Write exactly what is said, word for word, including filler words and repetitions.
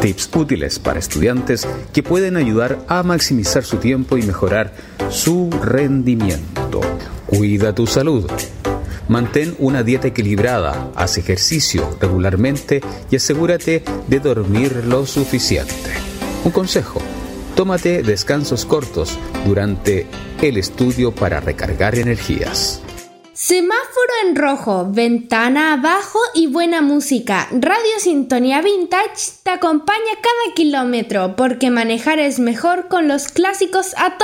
Tips útiles para estudiantes que pueden ayudar a maximizar su tiempo y mejorar su rendimiento. Cuida tu salud. Mantén una dieta equilibrada, haz ejercicio regularmente y asegúrate de dormir lo suficiente. Un consejo: tómate descansos cortos durante el estudio para recargar energías. Semáforo en rojo, ventana abajo y buena música. Radio Sintonía Vintage te acompaña cada kilómetro porque manejar es mejor con los clásicos a